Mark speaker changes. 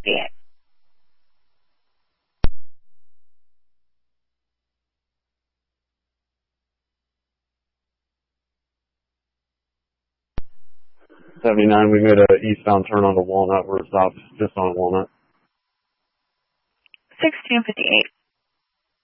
Speaker 1: 1658.
Speaker 2: '79, we made a eastbound turn onto Walnut. We're stopped just on Walnut.
Speaker 1: 1658.